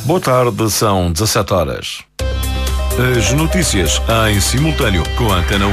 Boa tarde, são 17 horas. As notícias em simultâneo com a Antena 1.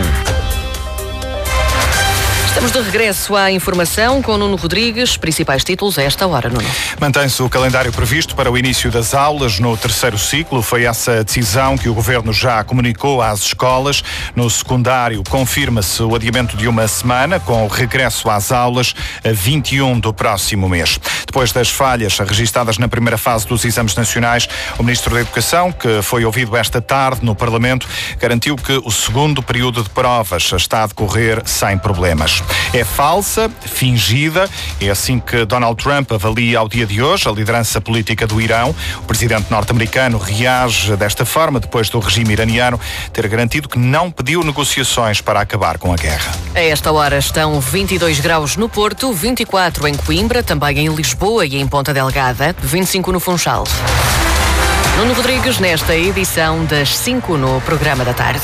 Estamos de regresso à informação com Nuno Rodrigues. Principais títulos a esta hora, Nuno. Mantém-se o calendário previsto para o início das aulas no terceiro ciclo. Foi essa a decisão que o Governo já comunicou às escolas. No secundário, confirma-se o adiamento de uma semana, com o regresso às aulas a 21 do próximo mês. Depois das falhas registadas na primeira fase dos exames nacionais, o Ministro da Educação, que foi ouvido esta tarde no Parlamento, garantiu que o segundo período de provas está a decorrer sem problemas. É falsa, fingida, é assim que Donald Trump avalia ao dia de hoje a liderança política do Irão. O presidente norte-americano reage desta forma depois do regime iraniano ter garantido que não pediu negociações para acabar com a guerra. A esta hora estão 22 graus no Porto, 24 em Coimbra, também em Lisboa e em Ponta Delgada, 25 no Funchal. Nuno Rodrigues nesta edição das 5 no Programa da Tarde.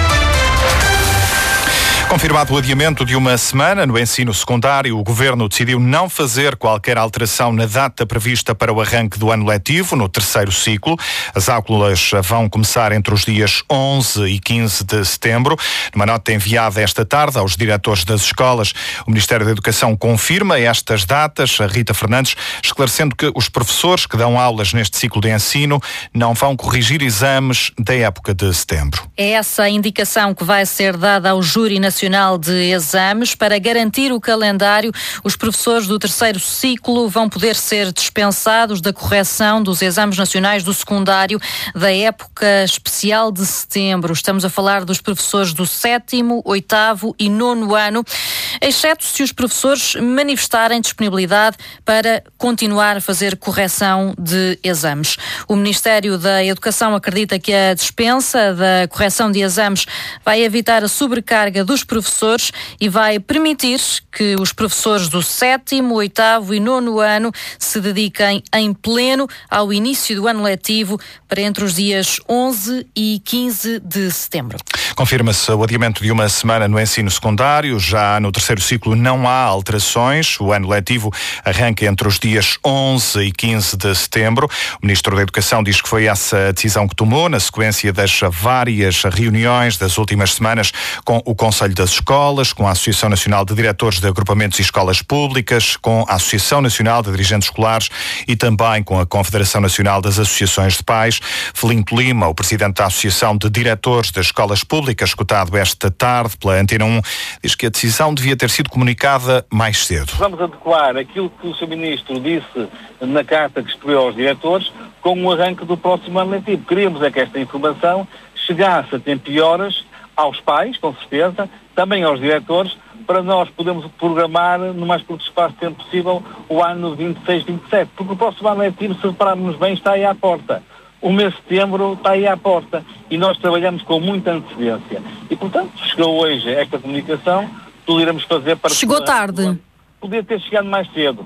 Confirmado o adiamento de uma semana no ensino secundário, o Governo decidiu não fazer qualquer alteração na data prevista para o arranque do ano letivo, no terceiro ciclo. As aulas vão começar entre os dias 11 e 15 de setembro. Numa nota enviada esta tarde aos diretores das escolas, o Ministério da Educação confirma estas datas. A Rita Fernandes, esclarecendo que os professores que dão aulas neste ciclo de ensino não vão corrigir exames da época de setembro. É essa a indicação que vai ser dada ao Júri Nacional de Exames. Para garantir o calendário, os professores do terceiro ciclo vão poder ser dispensados da correção dos exames nacionais do secundário da época especial de setembro. Estamos a falar dos professores do 7º, 8º e 9º ano, exceto se os professores manifestarem disponibilidade para continuar a fazer correção de exames. O Ministério da Educação acredita que a dispensa da correção de exames vai evitar a sobrecarga dos professores e vai permitir que os professores do 7º, 8º e 9º ano se dediquem em pleno ao início do ano letivo para entre os dias 11 e 15 de setembro. Confirma-se o adiamento de uma semana no ensino secundário. Já no terceiro ciclo não há alterações. O ano letivo arranca entre os dias 11 e 15 de setembro. O Ministro da Educação diz que foi essa a decisão que tomou na sequência das várias reuniões das últimas semanas com o Conselho das Escolas, com a Associação Nacional de Diretores de Agrupamentos e Escolas Públicas, com a Associação Nacional de Dirigentes Escolares e também com a Confederação Nacional das Associações de Pais. Filipe Lima, o presidente da Associação de Diretores das Escolas Públicas, escutado esta tarde pela Antena 1, diz que a decisão devia ter sido comunicada mais cedo. Vamos adequar aquilo que o Sr. Ministro disse na carta que escreveu aos diretores com o arranque do próximo ano letivo. Queríamos é que esta informação chegasse a tempo e horas aos pais, com certeza, também aos diretores, para nós podermos programar no mais curto espaço de tempo possível o ano 26-27, porque o próximo ano letivo, se repararmos bem, está aí à porta. O mês de setembro está aí à porta e nós trabalhamos com muita antecedência. E, portanto, chegou hoje esta comunicação, tudo iremos fazer para... Chegou tarde. Podia ter chegado mais cedo,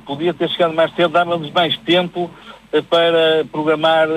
dava-nos mais tempo para programar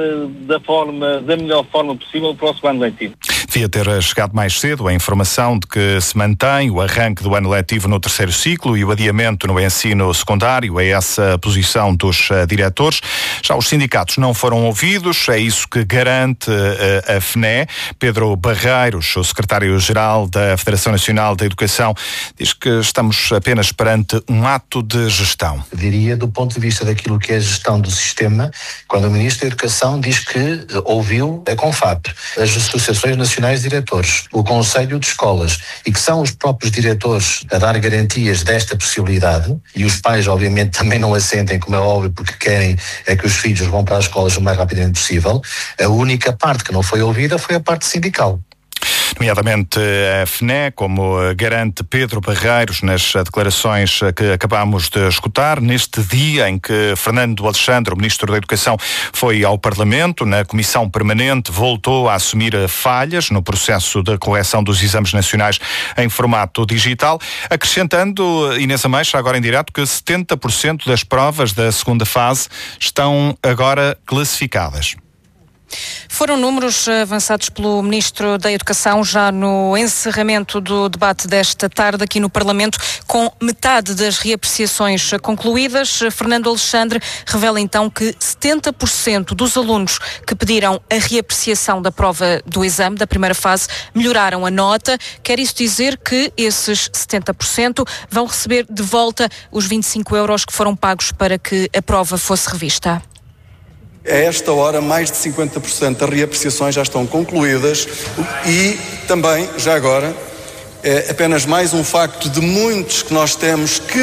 da melhor forma possível o próximo ano letivo. Devia ter chegado mais cedo a informação de que se mantém o arranque do ano letivo no terceiro ciclo e o adiamento no ensino secundário. É essa a posição dos diretores. Já os sindicatos não foram ouvidos, é isso que garante a FNE. Pedro Barreiros, o secretário-geral da Federação Nacional da Educação, diz que estamos apenas perante um ato de gestão. Diria, do ponto de vista daquilo que é a gestão do sistema, quando o Ministro da Educação diz que ouviu a CONFAP, as Associações Nacionais de Diretores, o Conselho de Escolas, e que são os próprios diretores a dar garantias desta possibilidade, e os pais obviamente também não assentem, como é óbvio, porque querem é que os filhos vão para as escolas o mais rapidamente possível. A única parte que não foi ouvida foi a parte sindical. Nomeadamente a FNE, como garante Pedro Barreiros nas declarações que acabamos de escutar, neste dia em que Fernando Alexandre, o Ministro da Educação, foi ao Parlamento, na Comissão Permanente, voltou a assumir falhas no processo de correção dos exames nacionais em formato digital, acrescentando, Inês Ameixa, agora em direto, que 70% das provas da segunda fase estão agora classificadas. Foram números avançados pelo Ministro da Educação já no encerramento do debate desta tarde aqui no Parlamento, com metade das reapreciações concluídas. Fernando Alexandre revela então que 70% dos alunos que pediram a reapreciação da prova do exame da primeira fase melhoraram a nota. Quer isso dizer que esses 70% vão receber de volta os 25 euros que foram pagos para que a prova fosse revista. A esta hora, mais de 50% das reapreciações já estão concluídas e também, já agora, é apenas mais um facto de muitos que nós temos que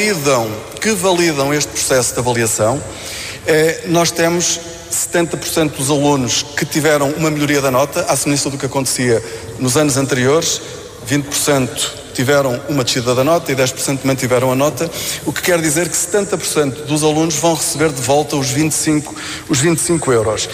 validam este processo de avaliação. Nós temos 70% dos alunos que tiveram uma melhoria da nota, à semelhança do que acontecia nos anos anteriores, 20% tiveram uma descida da nota e 10% mantiveram a nota, o que quer dizer que 70% dos alunos vão receber de volta os 25 euros.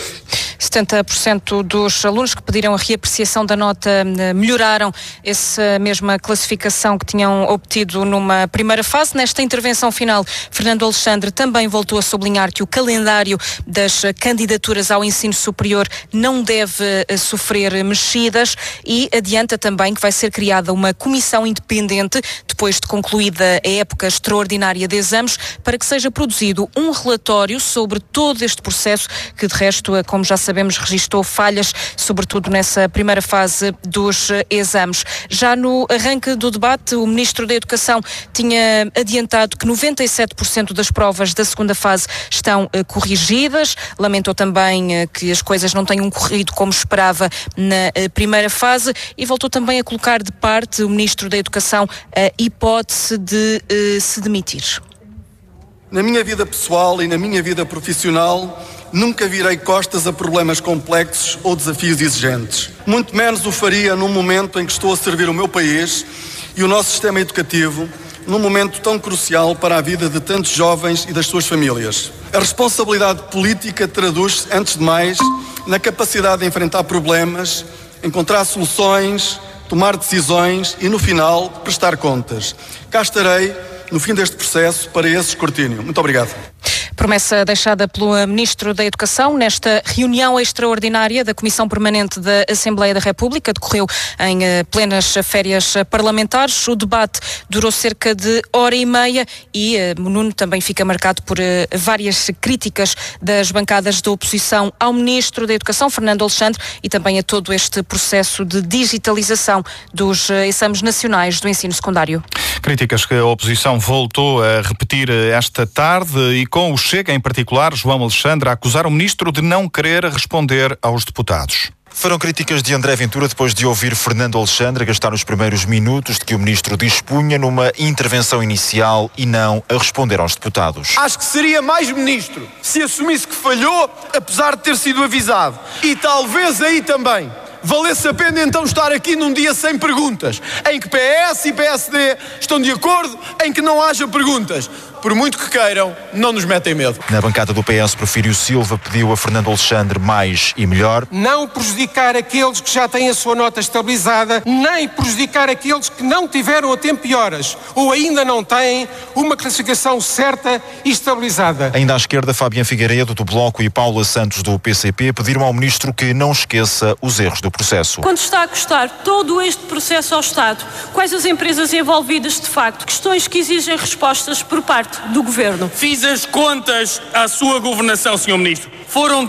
70% dos alunos que pediram a reapreciação da nota melhoraram essa mesma classificação que tinham obtido numa primeira fase. Nesta intervenção final, Fernando Alexandre também voltou a sublinhar que o calendário das candidaturas ao ensino superior não deve sofrer mexidas e adianta também que vai ser criada uma comissão independente, depois de concluída a época extraordinária de exames, para que seja produzido um relatório sobre todo este processo que, de resto, como já sabemos, registou falhas, sobretudo nessa primeira fase dos exames. Já no arranque do debate, o Ministro da Educação tinha adiantado que 97% das provas da segunda fase estão corrigidas. Lamentou também que as coisas não tenham corrido como esperava na primeira fase e voltou também a colocar de parte o Ministro da Educação a hipótese de se demitir. Na minha vida pessoal e na minha vida profissional, nunca virei costas a problemas complexos ou desafios exigentes. Muito menos o faria num momento em que estou a servir o meu país e o nosso sistema educativo, num momento tão crucial para a vida de tantos jovens e das suas famílias. A responsabilidade política traduz-se, antes de mais, na capacidade de enfrentar problemas, encontrar soluções, tomar decisões e, no final, prestar contas. Cá estarei, no fim deste processo, para esse escrutínio. Muito obrigado. Promessa deixada pelo Ministro da Educação nesta reunião extraordinária da Comissão Permanente da Assembleia da República. Decorreu em plenas férias parlamentares. O debate durou cerca de hora e meia e o Nuno também fica marcado por várias críticas das bancadas da oposição ao Ministro da Educação, Fernando Alexandre, e também a todo este processo de digitalização dos exames nacionais do ensino secundário. Críticas que a oposição voltou a repetir esta tarde e com o Chega, em particular, João Alexandre, a acusar o Ministro de não querer responder aos deputados. Foram críticas de André Ventura depois de ouvir Fernando Alexandre gastar os primeiros minutos de que o Ministro dispunha numa intervenção inicial e não a responder aos deputados. Acho que seria mais Ministro se assumisse que falhou, apesar de ter sido avisado. E talvez aí também valesse a pena então estar aqui num dia sem perguntas, em que PS e PSD estão de acordo em que não haja perguntas. Por muito que queiram, não nos metem medo. Na bancada do PS, Porfírio Silva pediu a Fernando Alexandre mais e melhor. Não prejudicar aqueles que já têm a sua nota estabilizada, nem prejudicar aqueles que não tiveram a tempo e horas, ou ainda não têm uma classificação certa e estabilizada. Ainda à esquerda, Fabián Figueiredo, do Bloco, e Paula Santos, do PCP, pediram ao Ministro que não esqueça os erros do processo. Quando está a custar todo este processo ao Estado, quais as empresas envolvidas de facto? Questões que exigem respostas por parte do Governo. Fiz as contas à sua governação, Sr. Ministro. Foram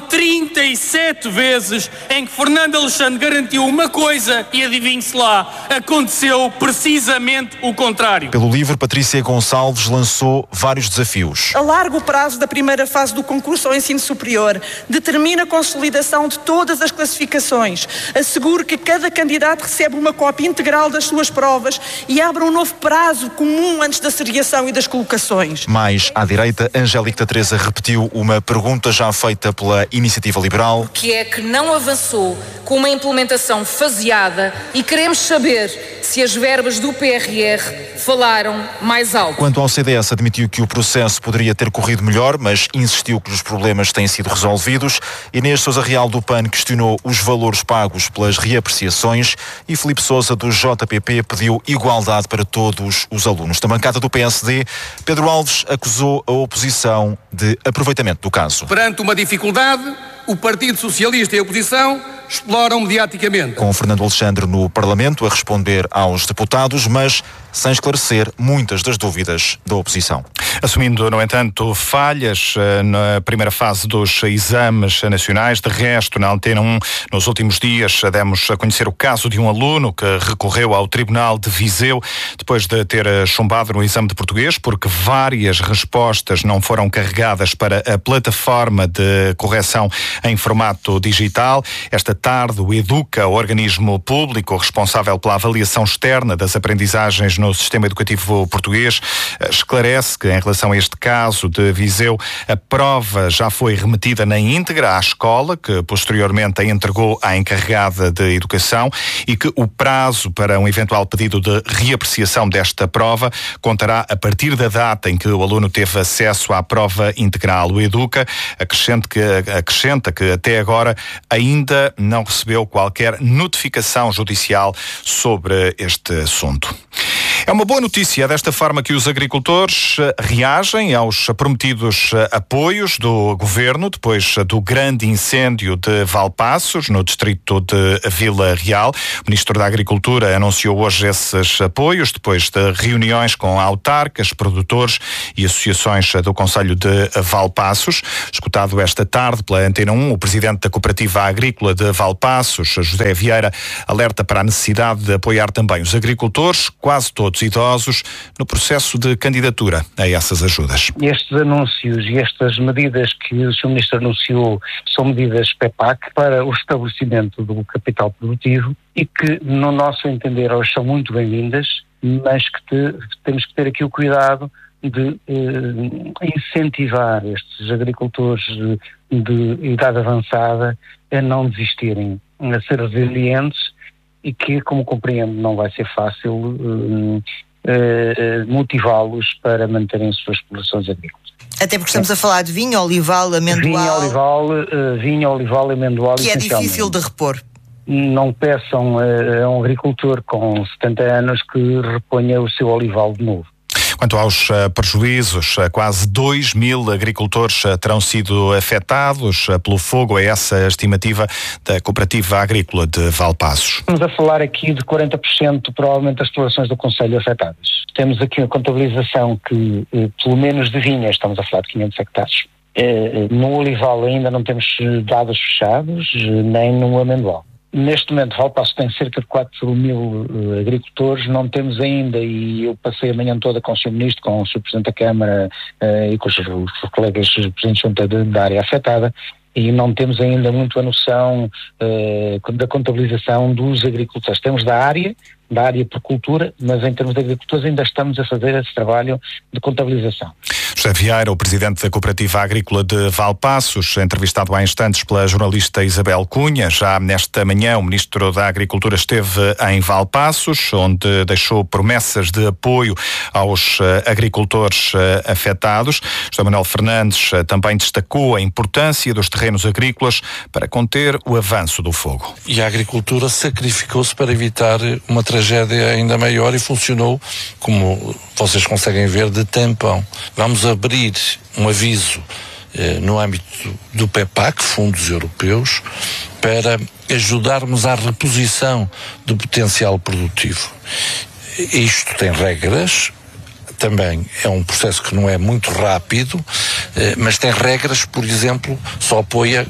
37 vezes em que Fernando Alexandre garantiu uma coisa e, adivinhe-se lá, aconteceu precisamente o contrário. Pelo LIVRE, Patrícia Gonçalves lançou vários desafios. Alarga o prazo da primeira fase do concurso ao ensino superior, determina a consolidação de todas as classificações, assegure que cada candidato recebe uma cópia integral das suas provas e abra um novo prazo comum antes da seriação e das colocações. Mais à direita, Angélica Teresa repetiu uma pergunta já feita pela Iniciativa Liberal. Que é que não avançou com uma implementação faseada e queremos saber se as verbas do PRR falaram mais alto. Quanto ao CDS, admitiu que o processo poderia ter corrido melhor, mas insistiu que os problemas têm sido resolvidos. Inês Sousa Real, do PAN, questionou os valores pagos pelas reapreciações e Filipe Sousa, do JPP, pediu igualdade para todos os alunos. Da bancada do PSD, Pedro Alves acusou a oposição de aproveitamento do caso. Perante uma dificuldade, o Partido Socialista e a oposição exploram mediaticamente. Com Fernando Alexandre no Parlamento a responder aos deputados, mas sem esclarecer muitas das dúvidas da oposição. Assumindo, no entanto, falhas na primeira fase dos exames nacionais. De resto, na Antena 1, nos últimos dias, demos a conhecer o caso de um aluno que recorreu ao Tribunal de Viseu depois de ter chumbado no exame de português, porque várias respostas não foram carregadas para a plataforma de correção em formato digital. Esta tarde, o Educa, o organismo público responsável pela avaliação externa das aprendizagens no sistema educativo português, esclarece que, em relação a este caso de Viseu, a prova já foi remetida na íntegra à escola, que posteriormente a entregou à encarregada de educação, e que o prazo para um eventual pedido de reapreciação desta prova contará a partir da data em que o aluno teve acesso à prova integral. O Educa acrescenta que até agora ainda não recebeu qualquer notificação judicial sobre este assunto. É uma boa notícia desta forma que os agricultores reagem aos prometidos apoios do governo depois do grande incêndio de Valpaços, no distrito de Vila Real. O Ministro da Agricultura anunciou hoje esses apoios depois de reuniões com autarcas, produtores e associações do Concelho de Valpaços. Escutado esta tarde pela Antena 1, o presidente da Cooperativa Agrícola de Valpaços, José Vieira, alerta para a necessidade de apoiar também os agricultores, quase todos idosos, no processo de candidatura a essas ajudas. Estes anúncios e estas medidas que o Sr. Ministro anunciou são medidas PEPAC para o estabelecimento do capital produtivo e que, no nosso entender, elas são muito bem-vindas, mas que temos que ter aqui o cuidado de incentivar estes agricultores de idade avançada a não desistirem, a ser resilientes, e que, como compreendo, não vai ser fácil motivá-los para manterem as suas explorações agrícolas. Até porque estamos a falar de vinho, olival, amendoal. Vinho, olival, amendoal. Que é difícil de repor. Não peçam a um agricultor com 70 anos que reponha o seu olival de novo. Quanto aos prejuízos, quase 2.000 agricultores terão sido afetados pelo fogo. É essa a estimativa da Cooperativa Agrícola de Valpaços. Estamos a falar aqui de 40% provavelmente das explorações do Concelho afetadas. Temos aqui a contabilização que, pelo menos de vinha, estamos a falar de 500 hectares. No olival ainda não temos dados fechados, nem no amendoal. Neste momento, Valpaços tem cerca de 4.000 agricultores, não temos ainda, e eu passei a manhã toda com o Sr. Ministro, com o Sr. Presidente da Câmara e com os colegas presidentes da área afetada, e não temos ainda muito a noção da contabilização dos agricultores. Temos da área por cultura, mas em termos de agricultores ainda estamos a fazer esse trabalho de contabilização. José Vieira, o presidente da Cooperativa Agrícola de Valpaços, entrevistado há instantes pela jornalista Isabel Cunha. Já nesta manhã, o Ministro da Agricultura esteve em Valpaços, onde deixou promessas de apoio aos agricultores afetados. José Manuel Fernandes também destacou a importância dos terrenos agrícolas para conter o avanço do fogo. E a agricultura sacrificou-se para evitar uma tragédia ainda maior e funcionou, como vocês conseguem ver, de tampão. Vamos abrir um aviso no âmbito do PEPAC, fundos europeus, para ajudarmos à reposição do potencial produtivo. Isto tem regras, também é um processo que não é muito rápido, mas tem regras, por exemplo, só apoia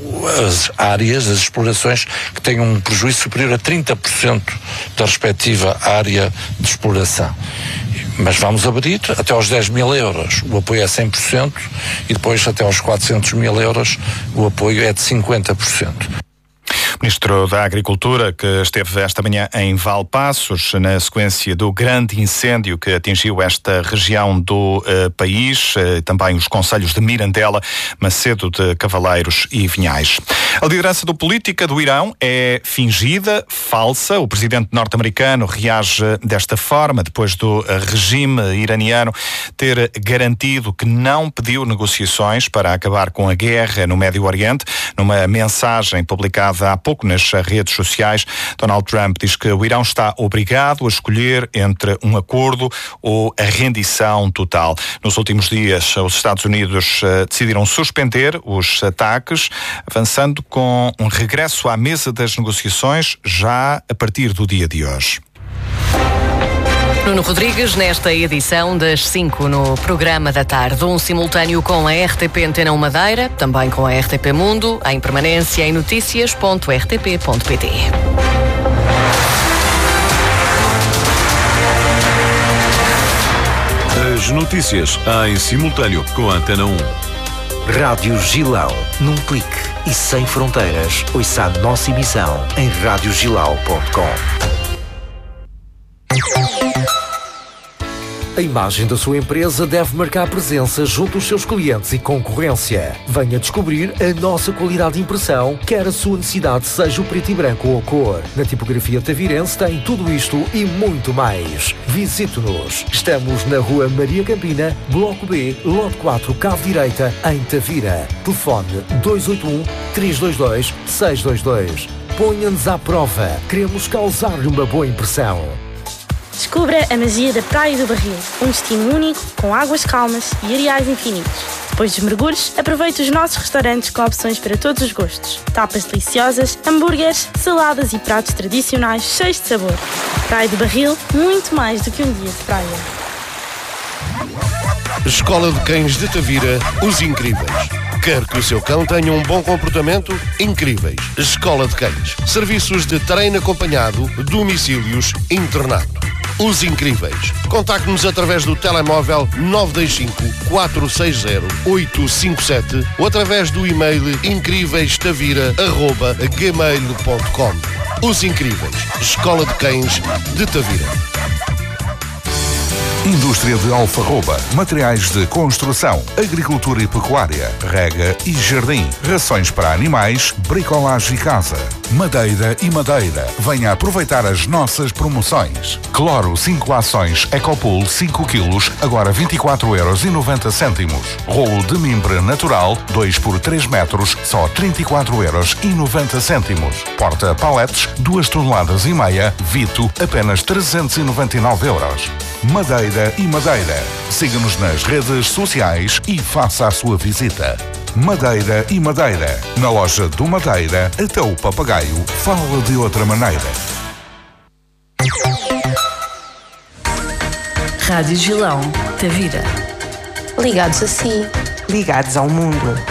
as áreas, as explorações que têm um prejuízo superior a 30% da respectiva área de exploração. Mas vamos abrir até aos 10.000 euros, o apoio é 100%, e depois até aos 400.000 euros o apoio é de 50%. Ministro da Agricultura, que esteve esta manhã em Valpaços, na sequência do grande incêndio que atingiu esta região do país, também os concelhos de Mirandela, Macedo de Cavaleiros e Vinhais. A liderança do política do Irão é fingida, falsa. O presidente norte-americano reage desta forma depois do regime iraniano ter garantido que não pediu negociações para acabar com a guerra no Médio Oriente. Numa mensagem publicada há pouco nas redes sociais. Donald Trump diz que o Irão está obrigado a escolher entre um acordo ou a rendição total. Nos últimos dias, os Estados Unidos decidiram suspender os ataques, avançando com um regresso à mesa das negociações já a partir do dia de hoje. Nuno Rodrigues, nesta edição das 5 no programa da tarde, um simultâneo com a RTP Antena 1 Madeira, também com a RTP Mundo, em permanência em noticias.rtp.pt. As notícias em simultâneo com a Antena 1. Rádio Gilão, num clique e sem fronteiras. Ouça a nossa emissão em radiogilau.com. A imagem da sua empresa deve marcar presença junto aos seus clientes e concorrência. Venha descobrir a nossa qualidade de impressão, quer a sua necessidade seja o preto e branco ou a cor. Na Tipografia Tavirense tem tudo isto e muito mais. Visite-nos. Estamos na Rua Maria Campina, Bloco B, Lote 4, Cave Direita, em Tavira. Telefone 281-322-622. Ponha-nos à prova. Queremos causar-lhe uma boa impressão. Descubra a magia da Praia do Barril, um destino único, com águas calmas e areais infinitos. Depois dos mergulhos, aproveite os nossos restaurantes com opções para todos os gostos. Tapas deliciosas, hambúrgueres, saladas e pratos tradicionais cheios de sabor. Praia do Barril, muito mais do que um dia de praia. Escola de Cães de Tavira, os Incríveis. Quer que o seu cão tenha um bom comportamento? Incríveis. Escola de Cães. Serviços de treino acompanhado, domicílios, internato. Os Incríveis. Contacte-nos através do telemóvel 925-460-857 ou através do e-mail incríveis.tavira@gmail.com. Os Incríveis. Escola de Cães de Tavira. Indústria de alfarroba, materiais de construção, agricultura e pecuária, rega e jardim, rações para animais, bricolagem e casa, madeira e madeira. Venha aproveitar as nossas promoções. Cloro 5 ações Ecopool 5 kg, agora 24,90€. Rolo de mimbre natural 2 por 3 metros, só 34,90€. Porta paletes 2 toneladas e meia, Vito, apenas 399€. Madeira e madeira. Siga-nos nas redes sociais e faça a sua visita. Madeira e madeira. Na loja do Madeira, até o papagaio fala de outra maneira. Rádio Gilão, Tavira. Ligados a si. Ligados ao mundo.